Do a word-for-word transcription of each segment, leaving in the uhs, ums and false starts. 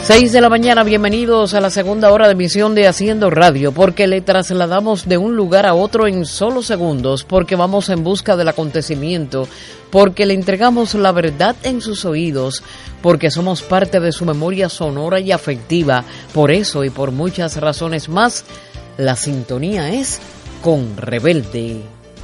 Seis de la mañana, bienvenidos a la segunda hora de emisión de Haciendo Radio, porque le trasladamos de un lugar a otro en solo segundos, porque vamos en busca del acontecimiento, porque le entregamos la verdad en sus oídos, porque somos parte de su memoria sonora y afectiva. Por eso y por muchas razones más, la sintonía es con Rebelde.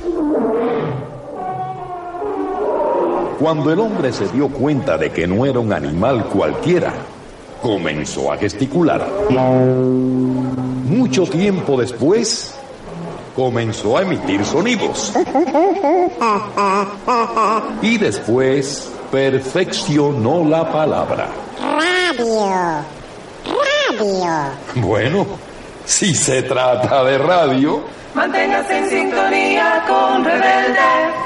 Cuando el hombre se dio cuenta de que no era un animal cualquiera, comenzó a gesticular. Mucho tiempo después, comenzó a emitir sonidos. Y después, perfeccionó la palabra. Radio. Radio. Bueno, si se trata de radio, manténgase en sintonía con Rebelde.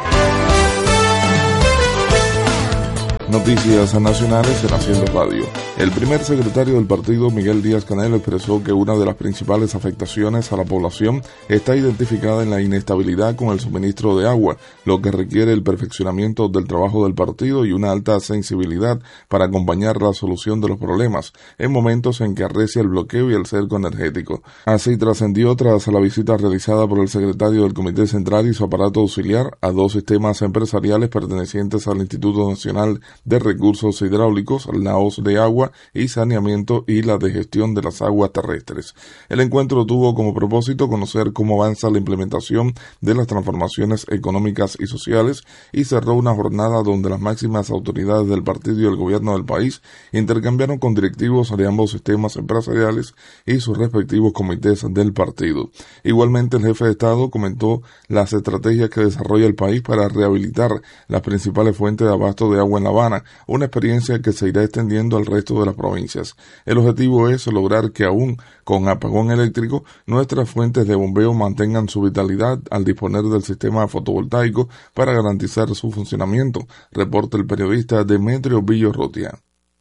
Noticias nacionales en Haciendo Radio. El primer secretario del partido, Miguel Díaz-Canel, expresó que una de las principales afectaciones a la población está identificada en la inestabilidad con el suministro de agua, lo que requiere el perfeccionamiento del trabajo del partido y una alta sensibilidad para acompañar la solución de los problemas en momentos en que arrecia el bloqueo y el cerco energético. Así trascendió tras la visita realizada por el secretario del Comité Central y su aparato auxiliar a dos sistemas empresariales pertenecientes al Instituto Nacional de Recursos Hidráulicos, la O S de Agua y Saneamiento y la de Gestión de las Aguas Terrestres. El encuentro tuvo como propósito conocer cómo avanza la implementación de las transformaciones económicas y sociales y cerró una jornada donde las máximas autoridades del partido y el gobierno del país intercambiaron con directivos de ambos sistemas empresariales y sus respectivos comités del partido. Igualmente, el jefe de Estado comentó las estrategias que desarrolla el país para rehabilitar las principales fuentes de abasto de agua en La Habana, una experiencia que se irá extendiendo al resto de las provincias. El objetivo es lograr que aún con apagón eléctrico, nuestras fuentes de bombeo mantengan su vitalidad al disponer del sistema fotovoltaico para garantizar su funcionamiento, reporta el periodista Demetrio Villorrutia.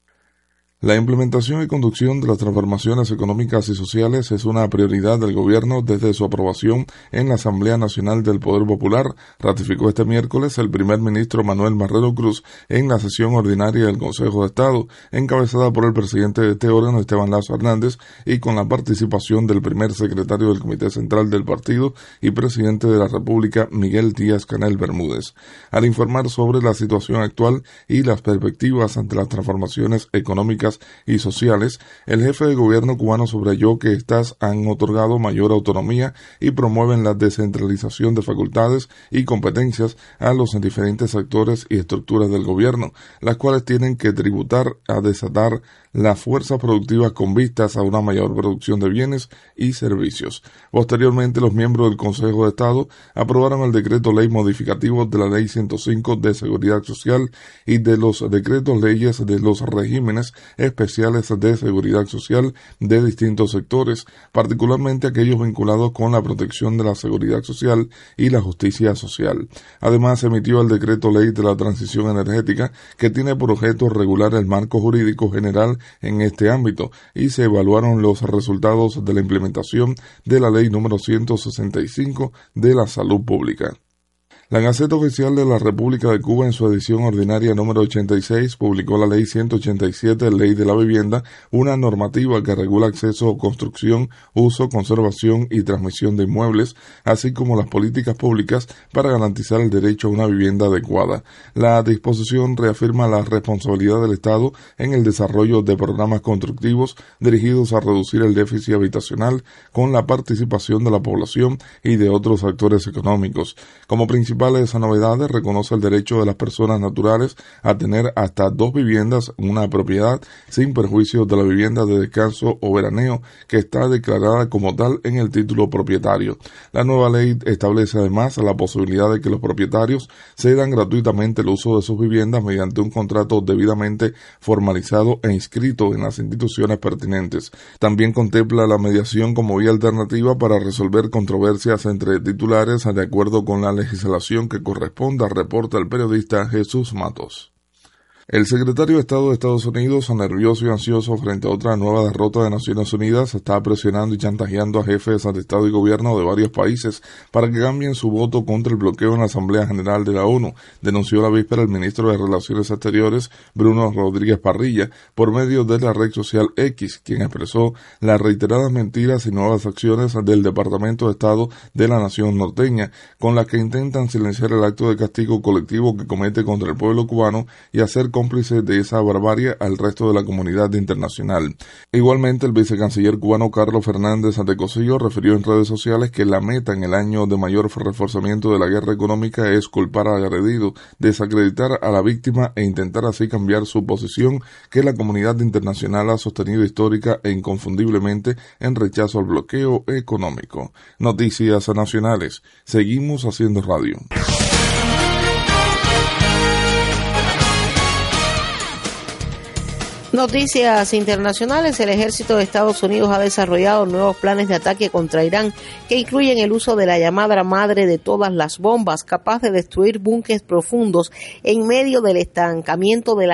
La implementación y conducción de las transformaciones económicas y sociales es una prioridad del gobierno desde su aprobación en la Asamblea Nacional del Poder Popular, ratificó este miércoles el primer ministro Manuel Marrero Cruz en la sesión ordinaria del Consejo de Estado, encabezada por el presidente de este órgano, Esteban Lazo Hernández, y con la participación del primer secretario del Comité Central del partido y presidente de la República, Miguel Díaz-Canel Bermúdez. Al informar sobre la situación actual y las perspectivas ante las transformaciones económicas y sociales, el jefe de gobierno cubano subrayó que éstas han otorgado mayor autonomía y promueven la descentralización de facultades y competencias a los diferentes actores y estructuras del gobierno, las cuales tienen que tributar a desatar las fuerzas productivas con vistas a una mayor producción de bienes y servicios. Posteriormente, los miembros del Consejo de Estado aprobaron el decreto ley modificativo de la Ley ciento cinco de Seguridad Social y de los decretos leyes de los regímenes especiales de seguridad social de distintos sectores, particularmente aquellos vinculados con la protección de la seguridad social y la justicia social. Además, emitió el decreto ley de la transición energética, que tiene por objeto regular el marco jurídico general en este ámbito, y se evaluaron los resultados de la implementación de la ley número ciento sesenta y cinco de la salud pública. La Gaceta Oficial de la República de Cuba, en su edición ordinaria número ochenta y seis, publicó la Ley ciento ochenta y siete, Ley de la Vivienda, una normativa que regula acceso, construcción, uso, conservación y transmisión de inmuebles, así como las políticas públicas para garantizar el derecho a una vivienda adecuada. La disposición reafirma la responsabilidad del Estado en el desarrollo de programas constructivos dirigidos a reducir el déficit habitacional con la participación de la población y de otros actores económicos. Como principal principales novedades, reconoce el derecho de las personas naturales a tener hasta dos viviendas en una propiedad sin perjuicio de la vivienda de descanso o veraneo que está declarada como tal en el título propietario. La nueva ley establece además la posibilidad de que los propietarios cedan gratuitamente el uso de sus viviendas mediante un contrato debidamente formalizado e inscrito en las instituciones pertinentes. También contempla la mediación como vía alternativa para resolver controversias entre titulares de acuerdo con la legislación que corresponda, reporta el periodista Jesús Matos. El secretario de Estado de Estados Unidos, nervioso y ansioso frente a otra nueva derrota de Naciones Unidas, está presionando y chantajeando a jefes de Estado y Gobierno de varios países para que cambien su voto contra el bloqueo en la Asamblea General de la ONU, denunció la víspera el ministro de Relaciones Exteriores, Bruno Rodríguez Parrilla, por medio de la red social X, quien expresó las reiteradas mentiras y nuevas acciones del Departamento de Estado de la nación norteña, con las que intentan silenciar el acto de castigo colectivo que comete contra el pueblo cubano y hacer cómplice de esa barbarie al resto de la comunidad internacional. Igualmente, el vicecanciller cubano Carlos Fernández Antecosillo refirió en redes sociales que la meta en el año de mayor reforzamiento de la guerra económica es culpar al agredido, desacreditar a la víctima e intentar así cambiar su posición que la comunidad internacional ha sostenido histórica e inconfundiblemente en rechazo al bloqueo económico. Noticias nacionales. Seguimos haciendo radio. Noticias internacionales. El ejército de Estados Unidos ha desarrollado nuevos planes de ataque contra Irán que incluyen el uso de la llamada madre de todas las bombas, capaz de destruir búnkeres profundos en medio del estancamiento de la